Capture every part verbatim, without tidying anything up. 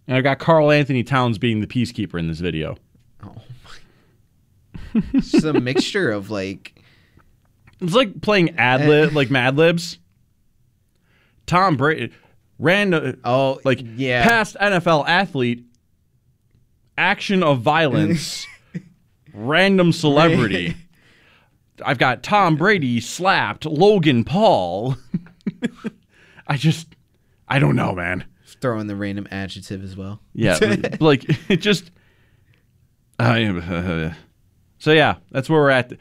And I got Karl Anthony Towns being the peacekeeper in this video. Oh my! It's a mixture of like. It's like playing ad lib, like Mad Libs. Tom Brady, random. Oh, like yeah. Past N F L athlete. Action of violence. Random celebrity. I've got Tom Brady slapped Logan Paul. I just, I don't know, man. Throw in the random adjective as well. Yeah, like it just. I uh, so yeah, that's where we're at.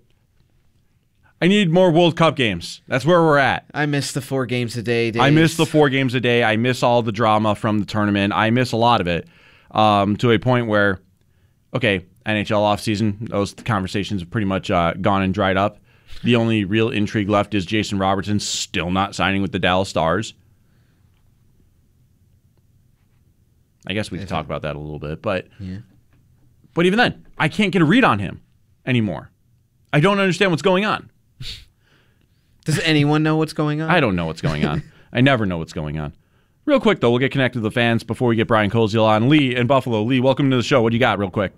I need more World Cup games. That's where we're at. I miss the four games a day days. I miss the four games a day. I miss all the drama from the tournament. I miss a lot of it um, to a point where, okay, N H L offseason, those conversations have pretty much uh, gone and dried up. The only real intrigue left is Jason Robertson still not signing with the Dallas Stars. I guess we could talk about that a little bit, but yeah. But even then, I can't get a read on him anymore. I don't understand what's going on. Does anyone know what's going on? I don't know what's going on. I never know what's going on. Real quick, though, we'll get connected to the fans before we get Brian Koziel on. Lee in Buffalo. Lee, welcome to the show. What do you got real quick?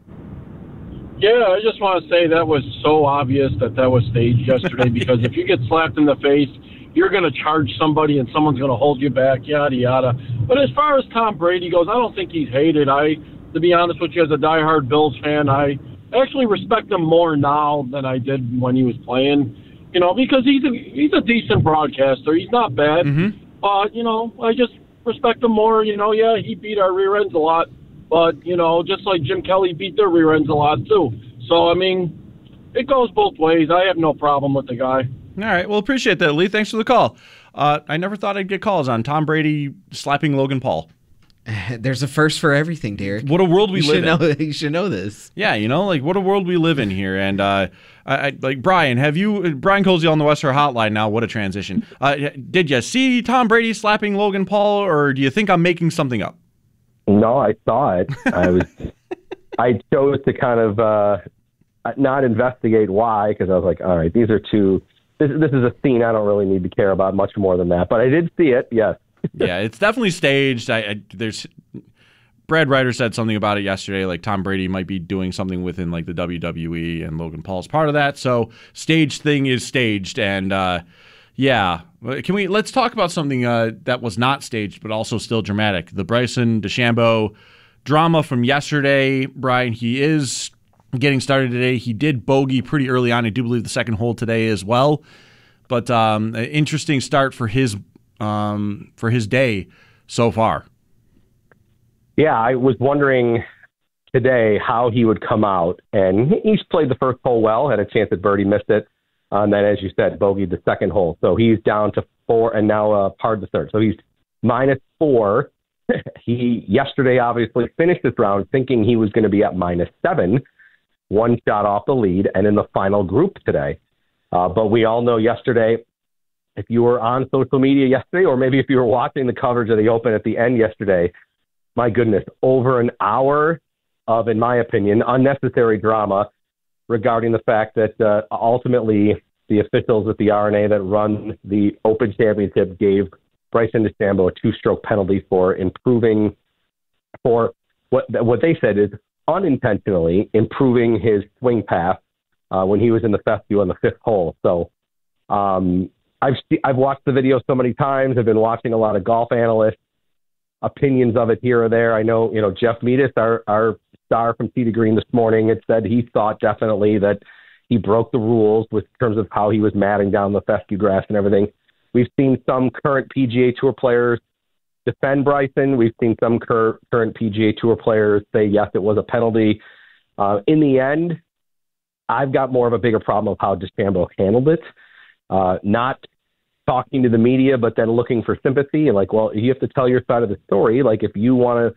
Yeah, I just want to say that was so obvious that that was staged yesterday because if you get slapped in the face, you're going to charge somebody and someone's going to hold you back, yada, yada. But as far as Tom Brady goes, I don't think he's hated. I, to be honest with you, as a diehard Bills fan, I actually respect him more now than I did when he was playing. You know, because he's a he's a decent broadcaster. He's not bad. Mm-hmm. But, you know, I just respect him more. You know, yeah, he beat our rear ends a lot. But, you know, just like Jim Kelly beat their rear ends a lot, too. So, I mean, it goes both ways. I have no problem with the guy. All right. Well, appreciate that, Lee. Thanks for the call. Uh, I never thought I'd get calls on Tom Brady slapping Logan Paul. There's a first for everything, Derek. What a world we you live should in. Know, you should know this. Yeah, you know, like what a world we live in here. And uh, I, I, like Brian, have you Brian Koziel on the Western Hotline now? What a transition! Uh, did you see Tom Brady slapping Logan Paul, or do you think I'm making something up? No, I saw it. I was, I chose to kind of uh, not investigate why because I was like, all right, these are two. This this is a scene I don't really need to care about much more than that. But I did see it. Yes. Yeah, it's definitely staged. I, I there's Brad Ryder said something about it yesterday, like Tom Brady might be doing something within like the W W E, and Logan Paul's part of that. So staged thing is staged, and uh, yeah, can we let's talk about something uh, that was not staged but also still dramatic? The Bryson DeChambeau drama from yesterday. Brian, he is getting started today. He did bogey pretty early on. I do believe the second hole today as well, but um, an interesting start for his. Um, for his day so far. Yeah, I was wondering today how he would come out, and he's played the first hole well, had a chance at birdie, missed it, and then, as you said, bogeyed the second hole. So he's down to four, and now uh, parred the third. So he's minus four. He yesterday obviously finished this round thinking he was going to be at minus seven, one shot off the lead, and in the final group today. Uh, but we all know yesterday, if you were on social media yesterday, or maybe if you were watching the coverage of the Open at the end yesterday, my goodness, over an hour of, in my opinion, unnecessary drama regarding the fact that uh, ultimately the officials at the R N A that run the Open Championship gave Bryson DeChambeau a two-stroke penalty for improving, for what what they said is unintentionally improving his swing path uh, when he was in the fescue on the fifth hole. So, um, I've I've watched the video so many times. I've been watching a lot of golf analysts' opinions of it here or there. I know, you know, Jeff Meadis, our, our star from Tee to Green this morning, had said he thought definitely that he broke the rules with terms of how he was matting down the fescue grass and everything. We've seen some current P G A Tour players defend Bryson. We've seen some cur- current P G A Tour players say, yes, it was a penalty. Uh, in the end, I've got more of a bigger problem of how DeChambeau handled it. Uh, not talking to the media, but then looking for sympathy. And like, well, you have to tell your side of the story. Like, if you want to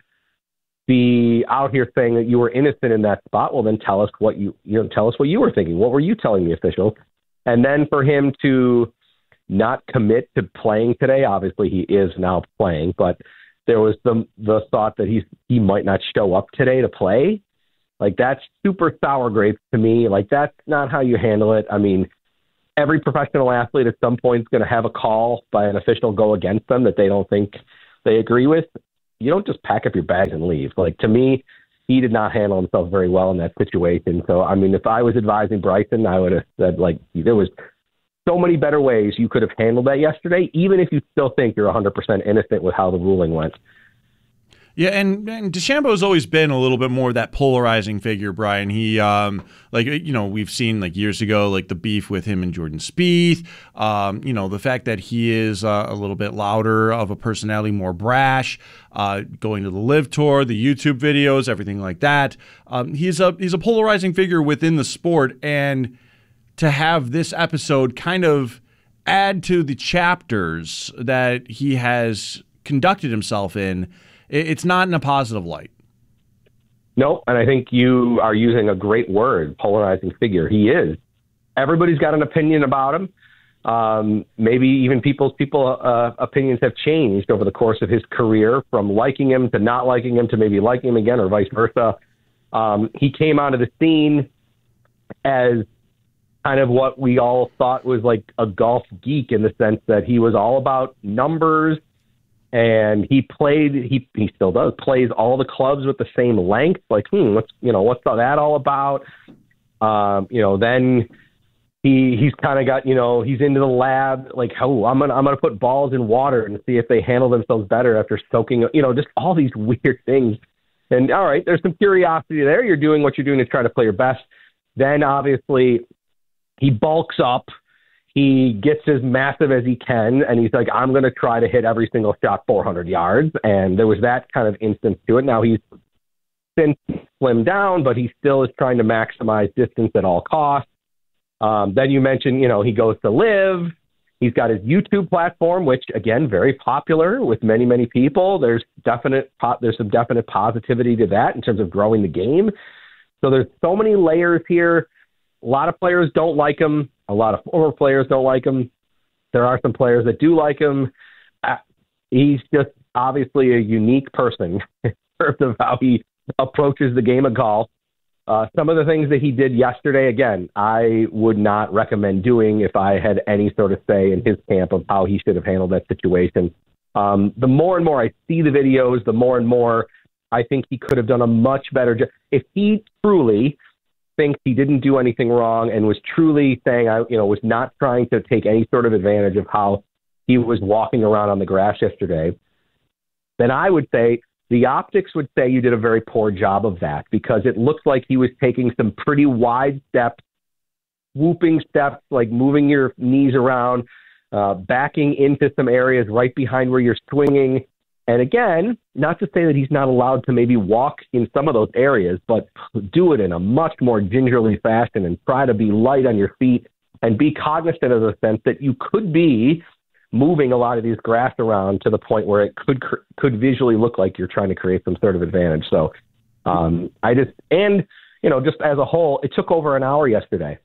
be out here saying that you were innocent in that spot, well, then tell us what you, you know, tell us what you were thinking. What were you telling the officials? And then for him to not commit to playing today, obviously he is now playing, but there was the, the thought that he's, he might not show up today to play. Like, that's super sour grapes to me. Like, that's not how you handle it. I mean, every professional athlete at some point is going to have a call by an official go against them that they don't think they agree with. you don't just pack up your bags and leave. Like, to me, he did not handle himself very well in that situation. So, I mean, if I was advising Bryson, I would have said, like, there was so many better ways you could have handled that yesterday, even if you still think you're one hundred percent innocent with how the ruling went. Yeah, and, and DeChambeau's always been a little bit more of that polarizing figure, Brian. He, um, like, you know, we've seen, like, years ago, like, the beef with him and Jordan Spieth. Um, you know, the fact that he is uh, a little bit louder of a personality, more brash, uh, going to the Live Tour, the YouTube videos, everything like that. Um, he's a he's a polarizing figure within the sport, and to have this episode kind of add to the chapters that he has conducted himself in, it's not in a positive light. No, and I think you are using a great word, polarizing figure. He is. Everybody's got an opinion about him. Um, maybe even people's people uh, opinions have changed over the course of his career, from liking him to not liking him to maybe liking him again, or vice versa. Um, he came onto the scene as kind of what we all thought was like a golf geek, in the sense that he was all about numbers. And he played, he he still does, plays all the clubs with the same length. Like, hmm, what's, you know, what's that all about? Um, you know, then he he's kind of got, you know, he's into the lab. Like, oh, I'm gonna I'm gonna put balls in water and see if they handle themselves better after soaking. You know, just all these weird things. And all right, there's some curiosity there. You're doing what you're doing to try to play your best. Then obviously he bulks up. He gets as massive as he can, and he's like, I'm going to try to hit every single shot four hundred yards. And there was that kind of instance to it. Now he's since slimmed down, but he still is trying to maximize distance at all costs. Um, then you mentioned, you know, he goes to Live. He's got his YouTube platform, which, again, very popular with many, many people. There's definite, there's some definite positivity to that in terms of growing the game. So there's so many layers here. A lot of players don't like him. A lot of former players don't like him. There are some players that do like him. Uh, he's just obviously a unique person in terms of how he approaches the game of golf. Uh, some of the things that he did yesterday, again, I would not recommend doing if I had any sort of say in his camp of how he should have handled that situation. Um, the more and more I see the videos, the more and more I think he could have done a much better job. If he truly thinks he didn't do anything wrong and was truly saying, I, you know, was not trying to take any sort of advantage of how he was walking around on the grass yesterday, then I would say the optics would say you did a very poor job of that, because it looks like he was taking some pretty wide steps, whooping steps, like moving your knees around, uh, backing into some areas right behind where you're swinging. And again, not to say that he's not allowed to maybe walk in some of those areas, but do it in a much more gingerly fashion and try to be light on your feet and be cognizant of the sense that you could be moving a lot of these grass around to the point where it could could visually look like you're trying to create some sort of advantage. So um, I just, and, you know, just as a whole, it took over an hour yesterday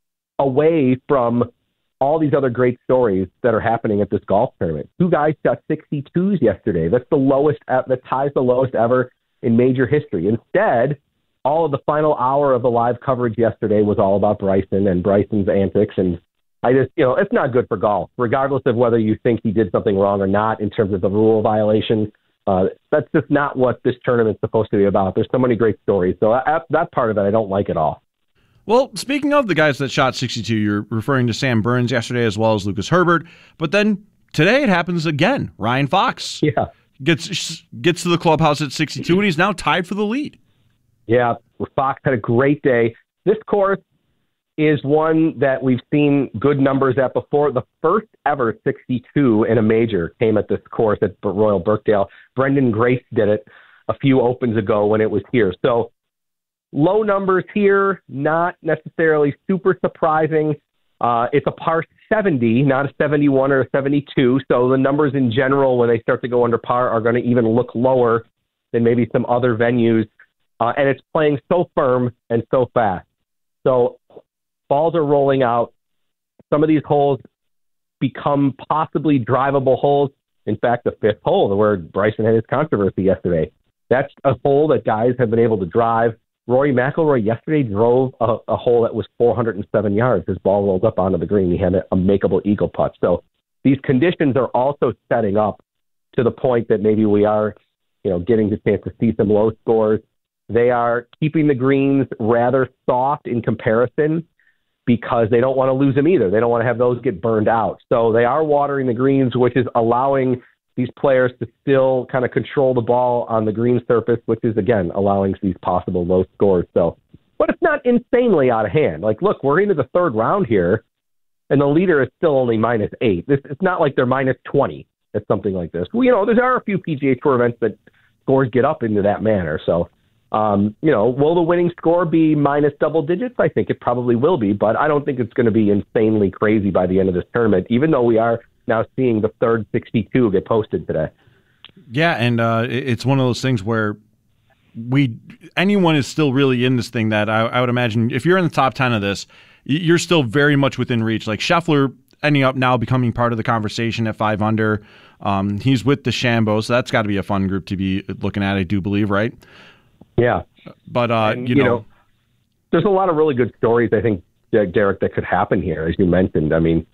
away from all these other great stories that are happening at this golf tournament. Two guys shot sixty-twos yesterday. That's the lowest, that ties the lowest ever in major history. Instead, all of the final hour of the live coverage yesterday was all about Bryson and Bryson's antics. And I just, you know, it's not good for golf, regardless of whether you think he did something wrong or not in terms of the rule violation. Uh, that's just not what this tournament's supposed to be about. There's so many great stories. So I, that part of it, I don't like at all. Well, speaking of the guys that shot sixty-two, you're referring to Sam Burns yesterday as well as Lucas Herbert. But then today it happens again. Ryan Fox yeah. gets gets to the clubhouse at sixty-two, and he's now tied for the lead. Yeah, Fox had a great day. This course is one that we've seen good numbers at before. The first ever sixty-two in a major came at this course at Royal Birkdale. Brendan Grace did it a few opens ago when it was here. So low numbers here, not necessarily super surprising. Uh, it's a par seventy, not a seventy-one or a seventy-two. So the numbers in general, when they start to go under par, are going to even look lower than maybe some other venues. Uh, and it's playing so firm and so fast. So balls are rolling out. Some of these holes become possibly drivable holes. In fact, the fifth hole, where Bryson had his controversy yesterday, that's a hole that guys have been able to drive. Rory McIlroy yesterday drove a, a hole that was four hundred seven yards. His ball rolled up onto the green. He had a, a makeable eagle putt. So these conditions are also setting up to the point that maybe we are you know, getting the chance to see some low scores. They are keeping the greens rather soft in comparison because they don't want to lose them either. They don't want to have those get burned out. So they are watering the greens, which is allowing these players to still kind of control the ball on the green surface, which is, again, allowing these possible low scores. So, but it's not insanely out of hand. Like, look, we're into the third round here, and the leader is still only minus eight. This, it's not like they're minus twenty at something like this. Well, you know, there are a few P G A Tour events that scores get up into that manner. So, um, you know, will the winning score be minus double digits? I think it probably will be, but I don't think it's going to be insanely crazy by the end of this tournament, even though we are now seeing the third sixty-two get posted today. Yeah, and uh, it's one of those things where we anyone is still really in this thing that I, I would imagine if you're in the top ten of this, you're still very much within reach. Like Scheffler ending up now becoming part of the conversation at five under. Um, he's with DeChambeau, so that's got to be a fun group to be looking at, I do believe, right? Yeah. But, uh, and, you, you know, know, there's a lot of really good stories, I think, Derek, that could happen here, as you mentioned. I mean,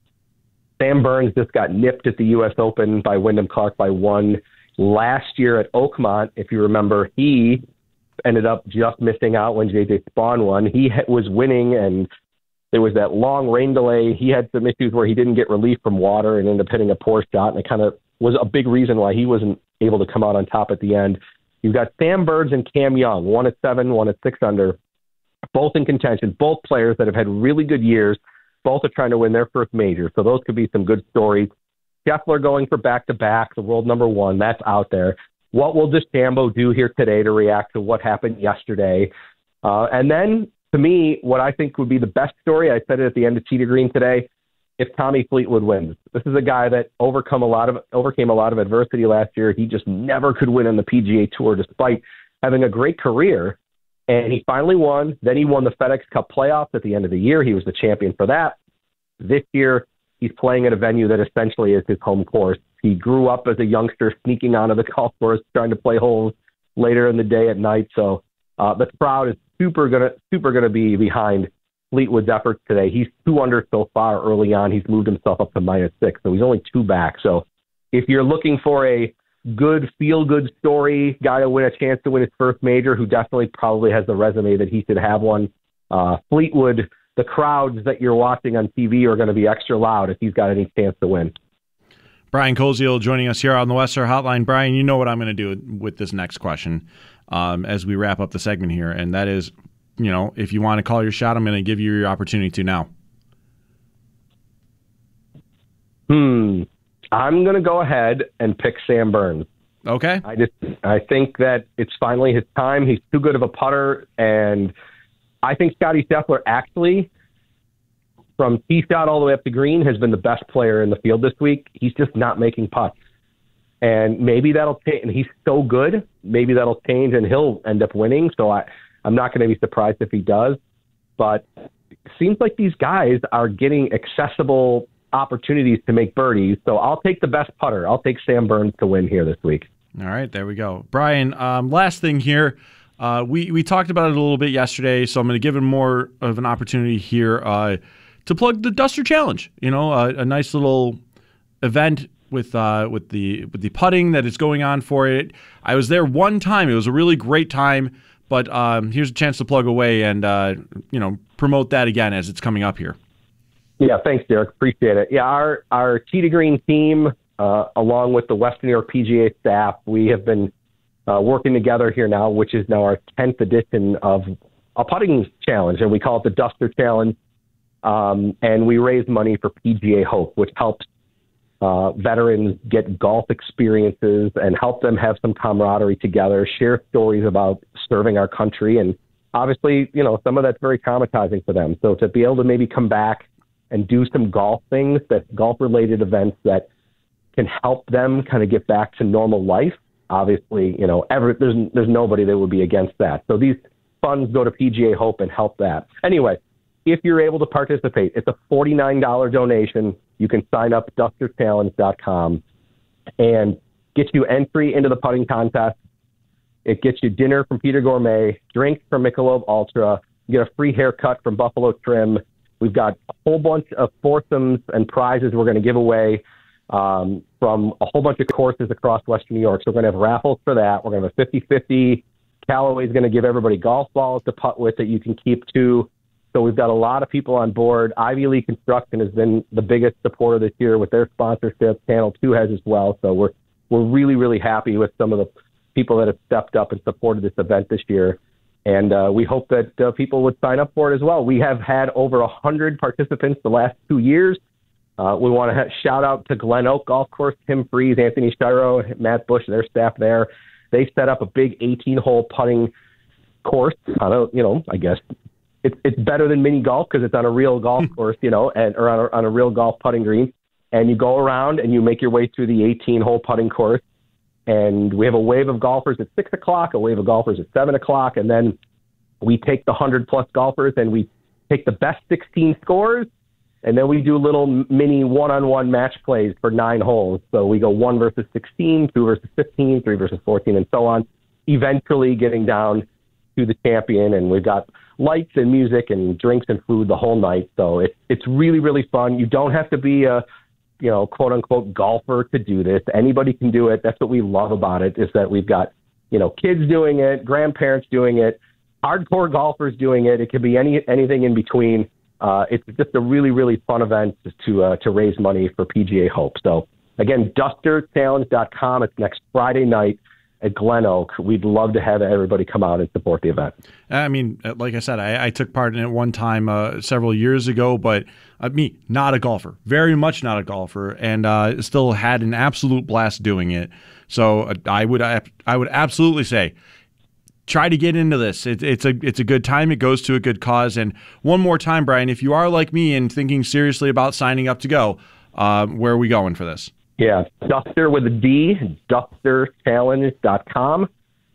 Sam Burns just got nipped at the U S Open by Wyndham Clark by one. Last year at Oakmont, if you remember, he ended up just missing out when J J Spawn won. He was winning, and there was that long rain delay. He had some issues where he didn't get relief from water and ended up hitting a poor shot, and it kind of was a big reason why he wasn't able to come out on top at the end. You've got Sam Burns and Cam Young, one at seven, one at six under, both in contention, both players that have had really good years. Both are trying to win their first major, so those could be some good stories. Scheffler going for back-to-back, the world number one, that's out there. What will DeChambeau do here today to react to what happened yesterday? Uh, and then, to me, what I think would be the best story, I said it at the end of Tee to Green today, if Tommy Fleetwood wins. This is a guy that overcome a lot of overcame a lot of adversity last year. He just never could win on the P G A Tour despite having a great career. And he finally won. Then he won the FedEx Cup playoffs at the end of the year. He was the champion for that. This year, he's playing at a venue that essentially is his home course. He grew up as a youngster sneaking onto the golf course, trying to play holes later in the day at night. So uh, the crowd is super gonna super gonna be behind Fleetwood's efforts today. He's two under so far early on. He's moved himself up to minus six, so he's only two back. So if you're looking for a good feel-good story, guy to win a chance to win his first major, who definitely probably has the resume that he should have one, uh, Fleetwood, the crowds that you're watching on T V are going to be extra loud if he's got any chance to win. Brian Koziol joining us here on the Western Hotline. Brian, you know what I'm going to do with this next question um, as we wrap up the segment here, and that is, you know, if you want to call your shot, I'm going to give you your opportunity to now. Hmm. I'm going to go ahead and pick Sam Burns. Okay. I just I think that it's finally his time. He's too good of a putter, and I think Scottie Scheffler actually, from tee shot all the way up to green, has been the best player in the field this week. He's just not making putts. And maybe that'll change. And he's so good, maybe that'll change and he'll end up winning. So I, I'm not going to be surprised if he does. But it seems like these guys are getting accessible opportunities to make birdies. So I'll take the best putter. I'll take Sam Burns to win here this week. All right, there we go. Brian, um, last thing here. Uh, we, we talked about it a little bit yesterday, so I'm going to give him more of an opportunity here uh, to plug the Duster Challenge. You know, a, a nice little event with uh, with the with the putting that is going on for it. I was there one time. It was a really great time, but um, here's a chance to plug away and, uh, you know, promote that again as it's coming up here. Yeah, thanks, Derek. Appreciate it. Yeah, our, our Tee to Green team, uh, along with the Western New York P G A staff, we have been Uh, working together here now, which is now our tenth edition of a putting challenge, and we call it the Duster Challenge. Um, and we raise money for P G A Hope, which helps uh, veterans get golf experiences and help them have some camaraderie together, share stories about serving our country. And obviously, you know, some of that's very traumatizing for them. So to be able to maybe come back and do some golf things, that golf-related events that can help them kind of get back to normal life. Obviously, you know, ever, there's there's nobody that would be against that. So these funds go to P G A Hope and help that. Anyway, if you're able to participate, it's a forty-nine dollars donation. You can sign up duster challenge dot com and get you entry into the putting contest. It gets you dinner from Peter Gourmet, drinks from Michelob Ultra, you get a free haircut from Buffalo Trim. We've got a whole bunch of foursomes and prizes we're going to give away. um, from a whole bunch of courses across Western New York. So we're going to have raffles for that. We're going to have a fifty-fifty. Callaway's going to give everybody golf balls to putt with that you can keep too. So we've got a lot of people on board. Ivy League Construction has been the biggest supporter this year with their sponsorship. Channel two has as well. So we're we're really, really happy with some of the people that have stepped up and supported this event this year. And uh, we hope that uh, people would sign up for it as well. We have had over one hundred participants the last two years. Uh, we want to ha- shout out to Glen Oak Golf Course, Tim Freeze, Anthony Shiro, Matt Bush, their staff there. They set up a big eighteen-hole putting course on a, you know, I guess it's it's better than mini golf because it's on a real golf course, you know, and or on a, on a real golf putting green. And you go around and you make your way through the eighteen-hole putting course. And we have a wave of golfers at six o'clock, a wave of golfers at seven o'clock, and then we take the hundred-plus golfers and we take the best sixteen scores, and then we do little mini one-on-one match plays for nine holes. So we go one versus sixteen, two versus fifteen, three versus fourteen, and so on, eventually getting down to the champion. And we've got lights and music and drinks and food the whole night. So it's it's really, really fun. You don't have to be a, you know, quote-unquote golfer to do this. Anybody can do it. That's what we love about it, is that we've got, you know, kids doing it, grandparents doing it, hardcore golfers doing it. It could be any anything in between. Uh, it's just a really, really fun event to uh, to raise money for P G A Hope. So, again, duster challenge dot com. It's next Friday night at Glen Oak. We'd love to have everybody come out and support the event. I mean, like I said, I, I took part in it one time uh, several years ago, but uh, me, not a golfer, very much not a golfer, and uh, still had an absolute blast doing it. So uh, I would I, I would absolutely say, try to get into this. It, it's a it's a good time. It goes to a good cause. And one more time, Brian, if you are like me and thinking seriously about signing up to go, uh, where are we going for this? Yeah, Duster with a D, duster challenge dot com.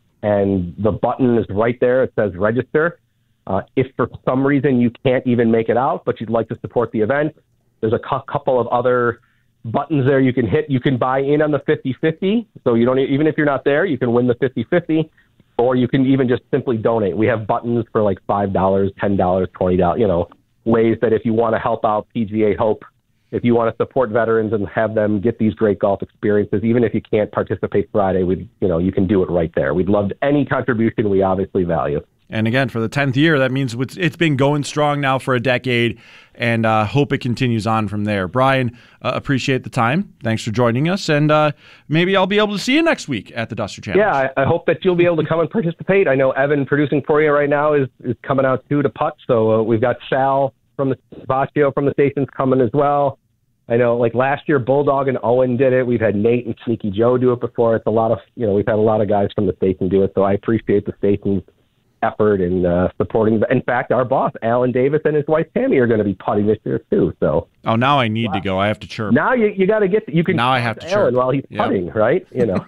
And the button is right there. It says register. Uh, if for some reason you can't even make it out, but you'd like to support the event, there's a cu- couple of other buttons there you can hit. You can buy in on the fifty-fifty. So you don't, even if you're not there, you can win the fifty-fifty. Or you can even just simply donate. We have buttons for like five dollars, ten dollars, twenty dollars, you know, ways that if you want to help out P G A Hope, if you want to support veterans and have them get these great golf experiences, even if you can't participate Friday, we, you know, you can do it right there. We'd love any contribution we obviously value. And again, for the tenth year, that means it's, it's been going strong now for a decade, and uh, hope it continues on from there. Brian, uh, appreciate the time. Thanks for joining us, and uh, maybe I'll be able to see you next week at the Duster Challenge. Yeah, I, I hope that you'll be able to come and participate. I know Evan, producing for you right now, is, is coming out too to putt, so uh, we've got Sal from the Vaccio from the stations coming as well. I know, like last year, Bulldog and Owen did it. We've had Nate and Sneaky Joe do it before. It's a lot of, you know, we've had a lot of guys from the station do it, so I appreciate the station's effort in uh, supporting. In fact, our boss, Alan Davis, and his wife, Tammy, are going to be putting this year, too. So, oh, now I need wow. to go. I have to chirp. Now you, you got to get, you can now I have to Alan chirp. while he's yep. putting, right? You know.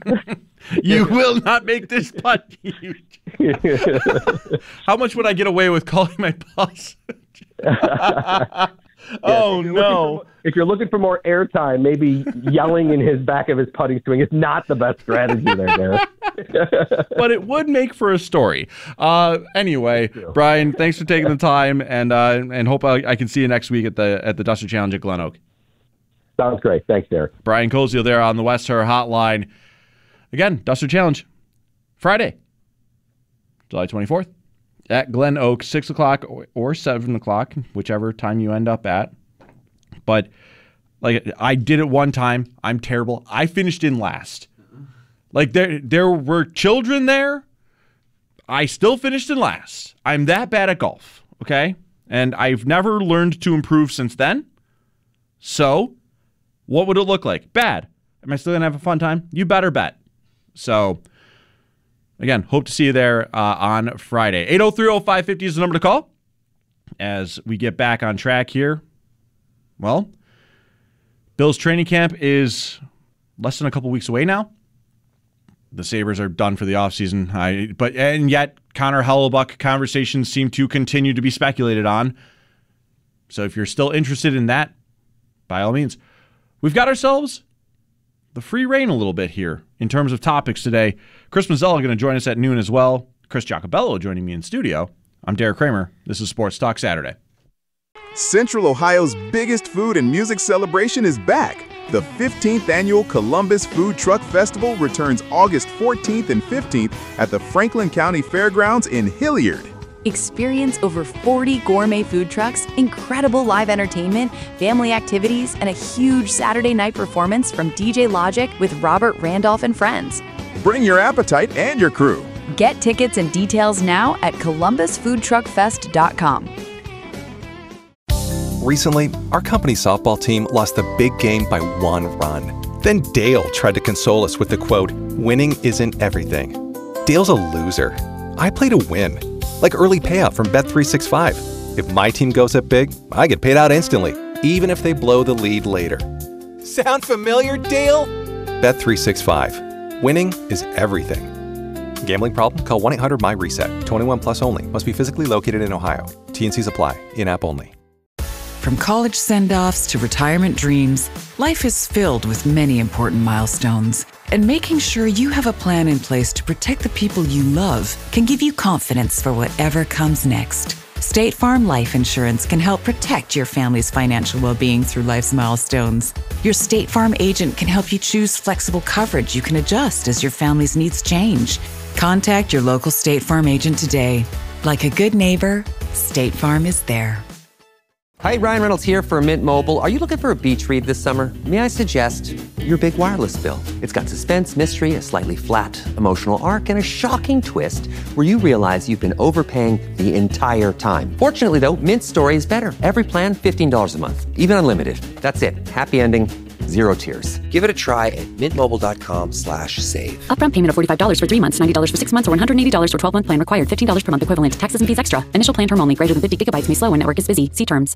You will not make this putt. How much would I get away with calling my boss? Oh, if no. For, if you're looking for more airtime, maybe yelling in his back of his putting swing is not the best strategy there, Derek. But it would make for a story. Uh, anyway, Brian, thanks for taking the time, and uh, and hope I, I can see you next week at the at the Duster Challenge at Glen Oak. Sounds great. Thanks, Derek. Brian Koziel there on the West Her Hotline. Again, Duster Challenge, Friday, July twenty-fourth. At Glen Oak, six o'clock or seven o'clock, whichever time you end up at. But like I did it one time. I'm terrible. I finished in last. Like there there were children there. I still finished in last. I'm that bad at golf, okay? And I've never learned to improve since then. So what would it look like? Bad. Am I still going to have a fun time? You better bet. So again, hope to see you there uh, on Friday. eight oh three oh five fifty is the number to call as we get back on track here. Well, Bills training camp is less than a couple weeks away now. The Sabres are done for the offseason. I, but and yet Connor Hellebuyck conversations seem to continue to be speculated on. So if you're still interested in that, by all means. We've got ourselves the free reign a little bit here in terms of topics today. Chris Mazzella going to join us at noon as well. Chris Giacobello joining me in studio. I'm Derek Kramer. This is Sports Talk Saturday. Central Ohio's biggest food and music celebration is back. The fifteenth Annual Columbus Food Truck Festival returns August fourteenth and fifteenth at the Franklin County Fairgrounds in Hilliard. Experience over forty gourmet food trucks, incredible live entertainment, family activities, and a huge Saturday night performance from D J Logic with Robert Randolph and friends. Bring your appetite and your crew. Get tickets and details now at columbus food truck fest dot com. Recently, our company softball team lost the big game by one run. Then Dale tried to console us with the quote, "Winning isn't everything." Dale's a loser. I play to win. Like early payout from Bet three sixty-five. If my team goes up big, I get paid out instantly, even if they blow the lead later. Sound familiar, Dale? Bet three sixty-five. Winning is everything. Gambling problem? Call one eight hundred my reset. twenty-one plus only. Must be physically located in Ohio. T and Cs apply. In-app only. From college send-offs to retirement dreams, life is filled with many important milestones. And making sure you have a plan in place to protect the people you love can give you confidence for whatever comes next. State Farm Life Insurance can help protect your family's financial well-being through life's milestones. Your State Farm agent can help you choose flexible coverage you can adjust as your family's needs change. Contact your local State Farm agent today. Like a good neighbor, State Farm is there. Hi, Ryan Reynolds here for Mint Mobile. Are you looking for a beach read this summer? May I suggest your big wireless bill? It's got suspense, mystery, a slightly flat, emotional arc, and a shocking twist where you realize you've been overpaying the entire time. Fortunately, though, Mint's story is better. Every plan, fifteen dollars a month. Even unlimited. That's it. Happy ending. Zero tears. Give it a try at mintmobile.com slash save. Upfront payment of forty-five dollars for three months, ninety dollars for six months, or one hundred eighty dollars for twelve-month plan required. fifteen dollars per month equivalent. Taxes and fees extra. Initial plan term only. Greater than fifty gigabytes may slow when network is busy. See terms.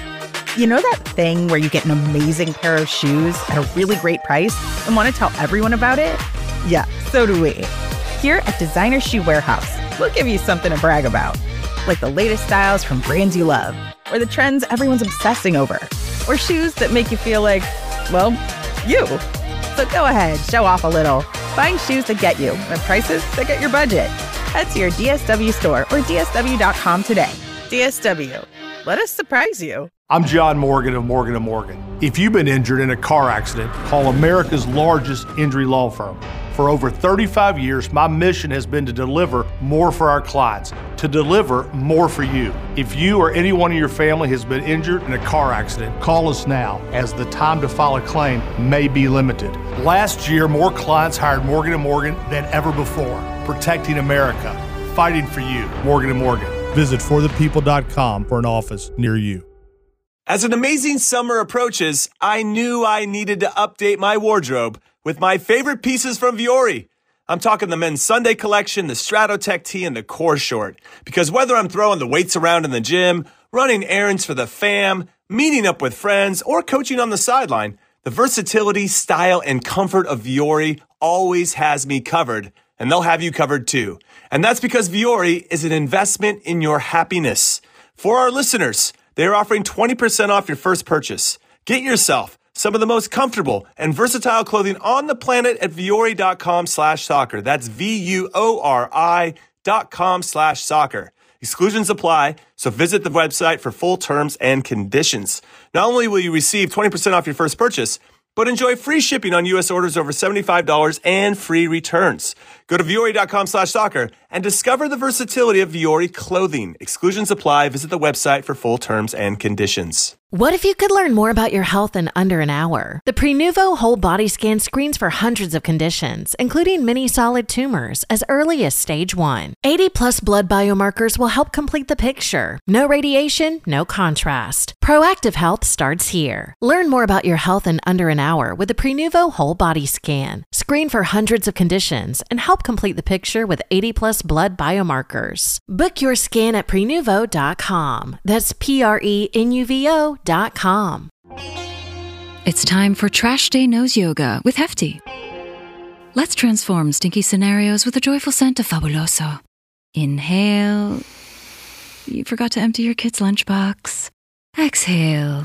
You know that thing where you get an amazing pair of shoes at a really great price and want to tell everyone about it? Yeah, so do we. Here at Designer Shoe Warehouse, we'll give you something to brag about. Like the latest styles from brands you love, or the trends everyone's obsessing over, or shoes that make you feel like, well, you. So go ahead, show off a little. Find shoes that get you at prices that get your budget. Head to your D S W store or D S W dot com today. D S W. Let us surprise you. I'm John Morgan of Morgan and Morgan. If you've been injured in a car accident, call America's largest injury law firm. For over thirty-five years, my mission has been to deliver more for our clients, to deliver more for you. If you or anyone in your family has been injured in a car accident, call us now, as the time to file a claim may be limited. Last year, more clients hired Morgan and Morgan than ever before, protecting America, fighting for you. Morgan and Morgan. Visit for the people dot com for an office near you. As an amazing summer approaches, I knew I needed to update my wardrobe with my favorite pieces from Vuori. I'm talking the men's Sunday collection, the Stratotech tee, and the core short. Because whether I'm throwing the weights around in the gym, running errands for the fam, meeting up with friends, or coaching on the sideline, the versatility, style, and comfort of Vuori always has me covered, and they'll have you covered too. And that's because Vuori is an investment in your happiness. For our listeners, they are offering twenty percent off your first purchase. Get yourself some of the most comfortable and versatile clothing on the planet at Vuori.com slash soccer. That's V-U-O-R-I dot com slash soccer. Exclusions apply, so visit the website for full terms and conditions. Not only will you receive twenty percent off your first purchase, but enjoy free shipping on U S orders over seventy-five dollars and free returns. Go to Vuori.com slash soccer and discover the versatility of Vuori clothing. Exclusions apply. Visit the website for full terms and conditions. What if you could learn more about your health in under an hour? The Prenuvo Whole Body Scan screens for hundreds of conditions, including many solid tumors, as early as stage one. eighty plus blood biomarkers will help complete the picture. No radiation, no contrast. Proactive health starts here. Learn more about your health in under an hour with the Prenuvo Whole Body Scan. Screen for hundreds of conditions and help complete the picture with eighty plus blood biomarkers. Book your scan at prenuvo dot com. That's P R E N U V O dot com. It's time for Trash Day Nose Yoga with Hefty. Let's transform stinky scenarios with a joyful scent of Fabuloso. Inhale. You forgot to empty your kid's lunchbox. Exhale.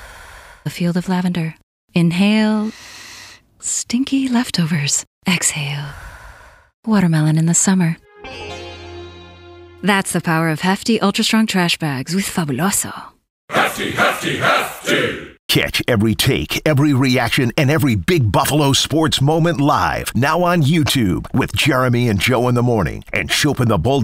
A field of lavender. Inhale. Stinky leftovers. Exhale. Watermelon in the summer. That's the power of Hefty Ultra Strong Trash Bags with Fabuloso. Hefty, hefty, hefty! Catch every take, every reaction, and every Big Buffalo sports moment live now on YouTube with Jeremy and Joe in the morning and Chopin the Bulldog.